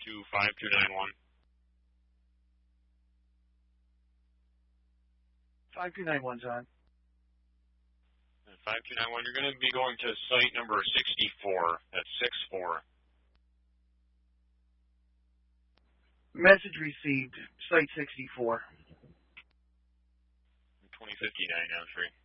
to 5291. 5291, John. 5291, you're going to be going to site number 64. That's 64. Message received. Site 64. 2059 now, 3.